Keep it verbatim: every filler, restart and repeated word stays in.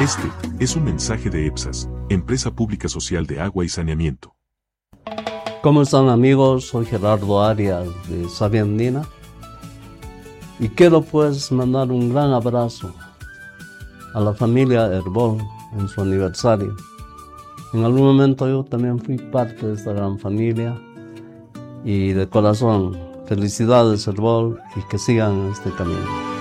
Este es un mensaje de EPSAS, Empresa Pública Social de Agua y Saneamiento. ¿Cómo están, amigos? Soy Gerardo Arias de Sabia Andina y quiero pues mandar un gran abrazo a la familia Herbol en su aniversario. En algún momento yo también fui parte de esta gran familia y de corazón, felicidades Herbol y que sigan este camino.